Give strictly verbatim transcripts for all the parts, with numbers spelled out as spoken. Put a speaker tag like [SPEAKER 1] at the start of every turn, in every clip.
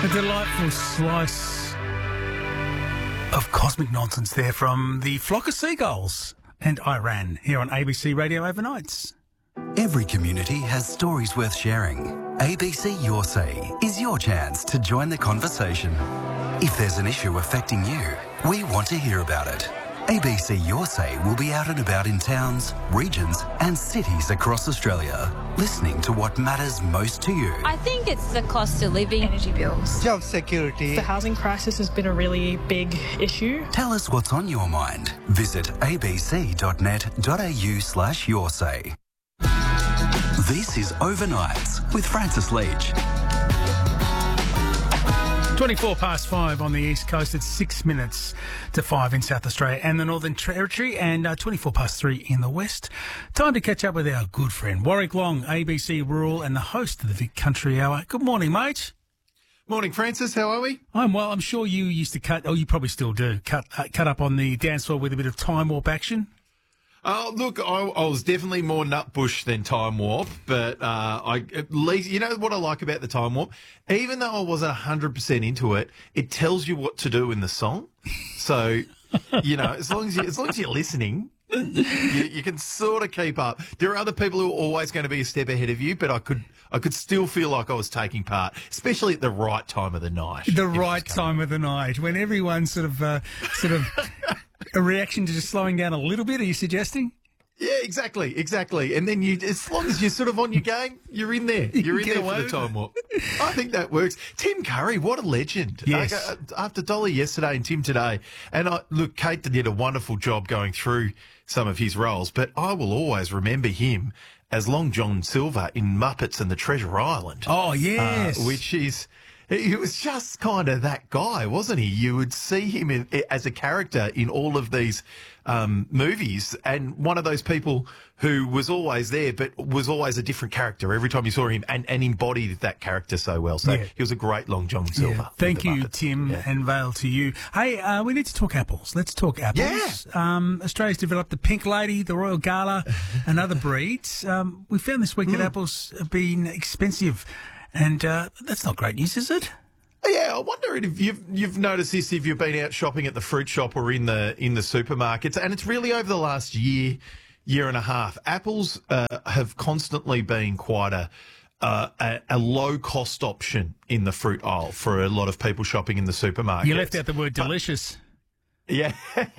[SPEAKER 1] A delightful slice of cosmic nonsense there from the Flock of Seagulls and Iran here on A B C Radio Overnights.
[SPEAKER 2] Every community has stories worth sharing. A B C Your Say is your chance to join the conversation. If there's an issue affecting you, we want to hear about it. A B C Your Say will be out and about in towns, regions and cities across Australia, listening to what matters most to you.
[SPEAKER 3] I think it's the cost of living.
[SPEAKER 4] Energy bills.
[SPEAKER 5] Job security.
[SPEAKER 4] The housing crisis has been a really big issue.
[SPEAKER 2] Tell us what's on your mind. Visit abc.net.au slash your say. This is Overnights with Francis Leach.
[SPEAKER 1] twenty-four past five on the East Coast. It's six minutes to five in South Australia and the Northern Territory, and uh, twenty-four past three in the West. Time to catch up with our good friend Warwick Long, A B C Rural and the host of the Vic Country Hour. Good morning, mate.
[SPEAKER 6] Morning, Francis. How are we?
[SPEAKER 1] I'm well. I'm sure you used to cut, oh, you probably still do, cut uh, cut up on the dance floor with a bit of Time Warp action.
[SPEAKER 6] Oh, look, I, I was definitely more Nutbush than Time Warp, but uh, I at least, you know what I like about the Time Warp? Even though I wasn't one hundred percent into it, it tells you what to do in the song. So, you know, as long as, you, as, long as you're listening, you, you can sort of keep up. There are other people who are always going to be a step ahead of you, but I could I could still feel like I was taking part, especially at the right time of the night.
[SPEAKER 1] The right time of the night, when everyone's sort of, uh, sort of... A reaction to just slowing down a little bit, are you suggesting?
[SPEAKER 6] Yeah, exactly, exactly. And then you, as long as you're sort of on your game, you're in there. You're in there for the Time Warp. I think that works. Tim Curry, what a legend.
[SPEAKER 1] Yes.
[SPEAKER 6] Uh, after Dolly yesterday and Tim today. And I, look, Kate did a wonderful job going through some of his roles, but I will always remember him as Long John Silver in Muppets and the Treasure Island.
[SPEAKER 1] Oh, yes.
[SPEAKER 6] Uh, which is... He was just kind of that guy, wasn't he? You would see him in, as a character in all of these um, movies, and one of those people who was always there, but was always a different character every time you saw him, and, and embodied that character so well. So yeah. He was a great Long John Silver.
[SPEAKER 1] Yeah. Thank you,
[SPEAKER 6] Muppets.
[SPEAKER 1] Tim,
[SPEAKER 6] yeah.
[SPEAKER 1] and Vale to you. Hey, uh, we need to talk apples. Let's talk apples.
[SPEAKER 6] Yeah.
[SPEAKER 1] Um, Australia's developed the Pink Lady, the Royal Gala, and other breeds. Um, we found this week mm. that apples have been expensive. And uh, that's not great news, is it?
[SPEAKER 6] Yeah, I wonder if you've you've noticed this if you've been out shopping at the fruit shop or in the in the supermarkets, and it's really over the last year, year and a half. Apples uh, have constantly been quite a, uh, a a low cost option in the fruit aisle for a lot of people shopping in the supermarket.
[SPEAKER 1] You left out the word delicious.
[SPEAKER 6] Yeah,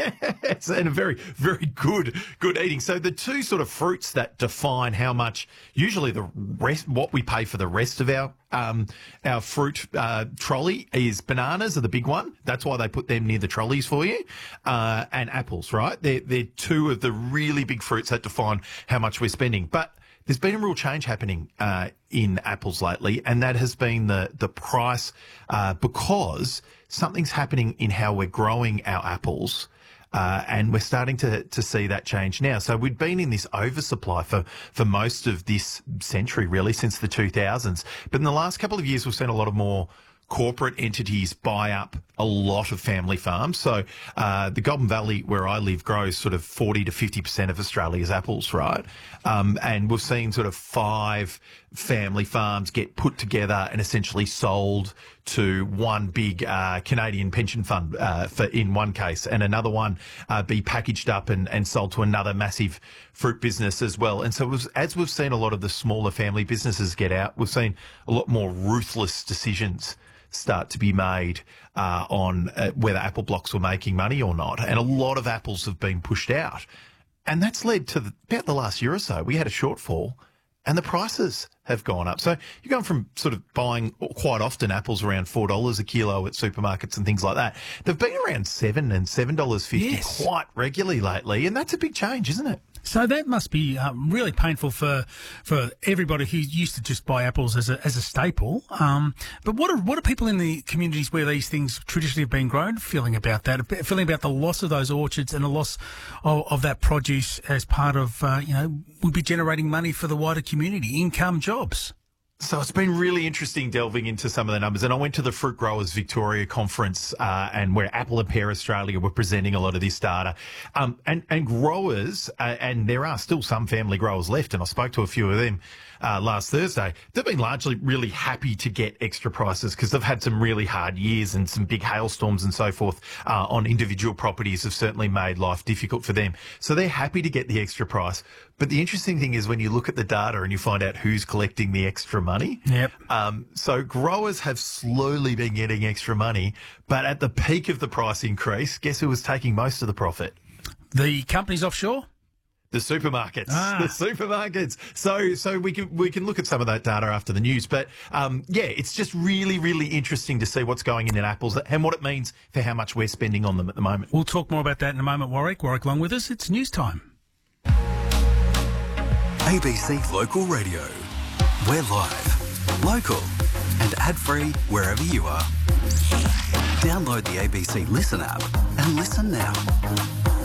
[SPEAKER 6] it's and a very, very good, good eating. So the two sort of fruits that define how much, usually the rest, what we pay for the rest of our um our fruit uh, trolley is bananas are the big one. That's why they put them near the trolleys for you, uh, and apples. Right, they're they're two of the really big fruits that define how much we're spending. But there's been a real change happening uh, in apples lately, and that has been the the price uh, because something's happening in how we're growing our apples, uh, and we're starting to to see that change now. So we'd been in this oversupply for for most of this century, really, since the two thousands. But in the last couple of years, we've seen a lot of more corporate entities buy up a lot of family farms. So uh, the Goulburn Valley, where I live, grows sort of forty to fifty percent of Australia's apples, right? Um, and we've seen sort of five family farms get put together and essentially sold to one big uh, Canadian pension fund uh, for in one case, and another one uh, be packaged up and, and sold to another massive fruit business as well. And so it was, as we've seen a lot of the smaller family businesses get out, we've seen a lot more ruthless decisions start to be made uh, on uh, whether apple blocks were making money or not. And a lot of apples have been pushed out. And that's led to the, about the last year or so, we had a shortfall and the prices have gone up. So you're going from sort of buying quite often apples around four dollars a kilo at supermarkets and things like that. They've been around seven and seven dollars fifty yes. quite regularly lately. And that's a big change, isn't it?
[SPEAKER 1] So that must be um, really painful for for everybody who used to just buy apples as a as a staple. Um, but what are what are people in the communities where these things traditionally have been grown feeling about that? Feeling about the loss of those orchards and the loss of, of that produce as part of uh, you know would be generating money for the wider community, income, jobs.
[SPEAKER 6] So it's been really interesting delving into some of the numbers. And I went to the Fruit Growers Victoria conference, uh, and where Apple and Pear Australia were presenting a lot of this data. Um, and, and growers, uh, and there are still some family growers left, and I spoke to a few of them, uh, last Thursday, they've been largely really happy to get extra prices because they've had some really hard years and some big hailstorms and so forth uh, on individual properties have certainly made life difficult for them. So they're happy to get the extra price. But the interesting thing is when you look at the data and you find out who's collecting the extra money.
[SPEAKER 1] Yep.
[SPEAKER 6] Um, so growers have slowly been getting extra money, but at the peak of the price increase, guess who was taking most of the profit?
[SPEAKER 1] The companies offshore?
[SPEAKER 6] The supermarkets,
[SPEAKER 1] Ah.
[SPEAKER 6] the supermarkets. So, so we can we can look at some of that data after the news. But um, yeah, it's just really, really interesting to see what's going in in apples and what it means for how much we're spending on them at the moment.
[SPEAKER 1] We'll talk more about that in a moment, Warwick. Warwick Long with us. It's news time.
[SPEAKER 2] A B C Local Radio. We're live, local, and ad-free wherever you are. Download the A B C Listen app and listen now.